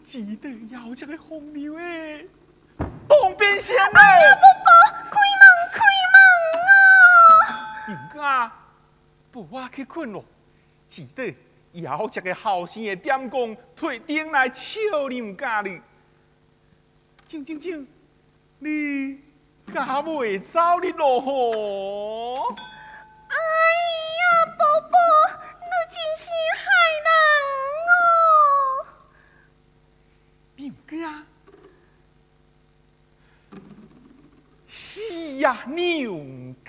记得要这个红牛诶，当兵先嘞！ 开门啊！ 应啊，不我去困咯，记得要这个后生的点工退顶来笑你家里。静，你敢袂走你咯吼？ 哎呀，宝宝，你真是害人哦！ 你唔惊？是呀，你唔